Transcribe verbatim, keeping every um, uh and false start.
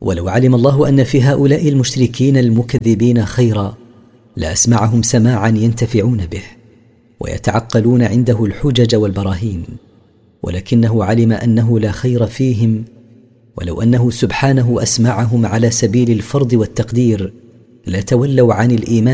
ولو علم الله أن في هؤلاء المشركين المكذبين خيرا لأسمعهم سماعا ينتفعون به ويتعقلون عنده الحجج والبراهين، ولكنه علم أنه لا خير فيهم، ولو أنه سبحانه أسمعهم على سبيل الفرض والتقدير لتولوا عن الإيمان